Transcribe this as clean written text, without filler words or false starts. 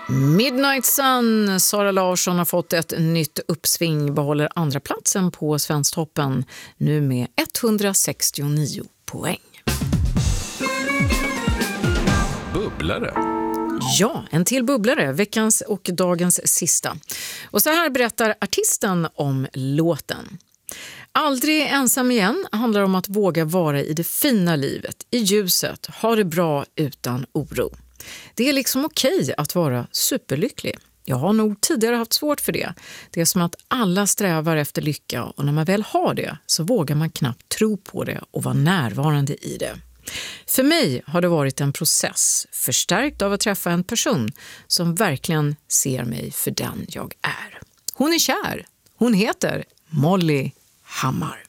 Midnight Sun, Sara Larsson har fått ett nytt uppsving, behåller andra platsen på Svensktoppen nu med 169 poäng. Bubblare. Ja, en till bubblare, veckans och dagens sista. Och så här berättar artisten om låten. Aldrig ensam igen handlar om att våga vara i det fina livet, i ljuset, ha det bra utan oro. Det är liksom okej att vara superlycklig. Jag har nog tidigare haft svårt för det. Det är som att alla strävar efter lycka och när man väl har det så vågar man knappt tro på det och vara närvarande i det. För mig har det varit en process, förstärkt av att träffa en person som verkligen ser mig för den jag är. Hon är kär. Hon heter Molly Hammar.